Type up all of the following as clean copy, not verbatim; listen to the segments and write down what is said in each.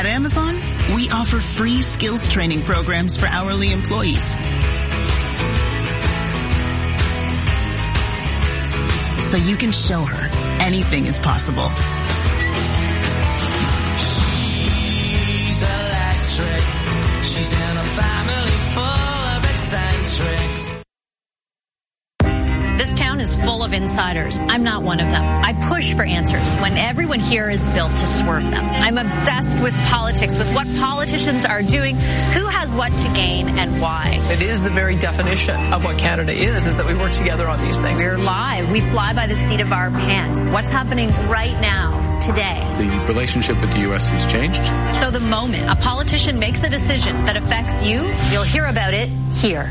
At Amazon, we offer free skills training programs for hourly employees. So you can show her anything is possible. She's electric. She's in a family full of eccentrics. This town is full of insiders. I'm not one of them. I push for answers when everyone here is built to swerve them. I'm obsessed with politics, with what politicians are doing, who has what to gain, and why. It is the very definition of what Canada is that we work together on these things. We're live. We fly by the seat of our pants. What's happening right now, today? The relationship with the U.S. has changed. So the moment a politician makes a decision that affects you, you'll hear about it here.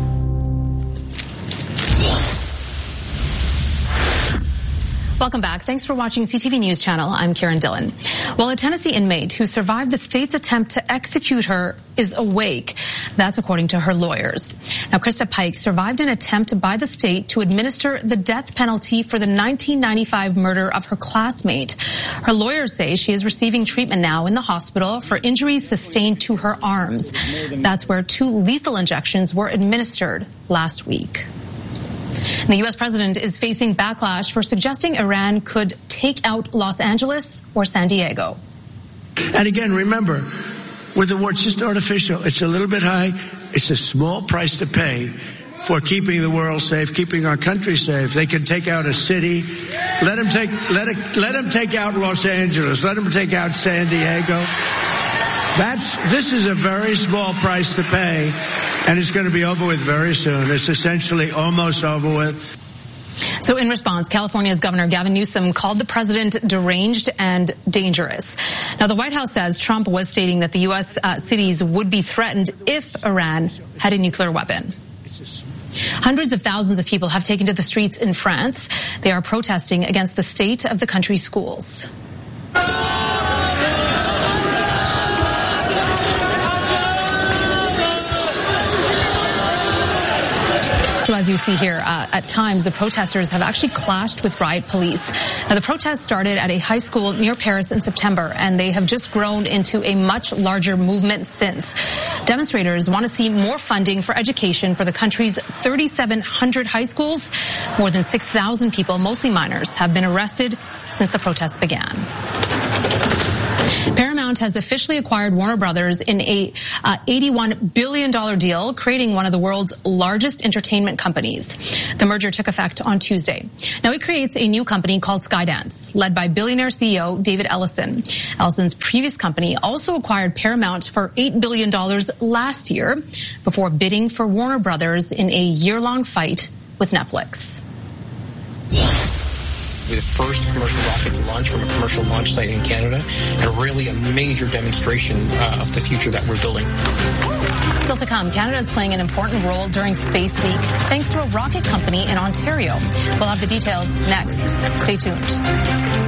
Welcome back. Thanks for watching CTV News Channel. I'm Karen Dillon. Well, a Tennessee inmate who survived the state's attempt to execute her is awake. That's according to her lawyers. Now, Krista Pike survived an attempt by the state to administer the death penalty for the 1995 murder of her classmate. Her lawyers say she is receiving treatment now in the hospital for injuries sustained to her arms. That's where 2 lethal injections were administered last week. The U.S. president is facing backlash for suggesting Iran could take out Los Angeles or San Diego. And again, remember, with the war, it's just artificial. It's a little bit high. It's a small price to pay for keeping the world safe, keeping our country safe. They can take out a city. Let them take out Los Angeles. Let them take out San Diego. This is a very small price to pay, and it's going to be over with very soon. It's essentially almost over with. So in response, California's Governor Gavin Newsom called the president deranged and dangerous. Now, the White House says Trump was stating that the U.S. cities would be threatened if Iran had a nuclear weapon. Hundreds of thousands of people have taken to the streets in France. They are protesting against the state of the country's schools. So as you see here, at times the protesters have actually clashed with riot police. Now, the protests started at a high school near Paris in September, and they have just grown into a much larger movement since. Demonstrators want to see more funding for education for the country's 3,700 high schools. More than 6,000 people, mostly minors, have been arrested since the protests began. Paramount has officially acquired Warner Brothers in a $81 billion deal, creating one of the world's largest entertainment companies. The merger took effect on Tuesday. Now it creates a new company called Skydance, led by billionaire CEO David Ellison. Ellison's previous company also acquired Paramount for $8 billion last year before bidding for Warner Brothers in a year-long fight with Netflix. We're the first commercial rocket to launch from a commercial launch site in Canada, and really a major demonstration of the future that we're building. Still to come, Canada is playing an important role during Space Week thanks to a rocket company in Ontario. We'll have the details next. Stay tuned.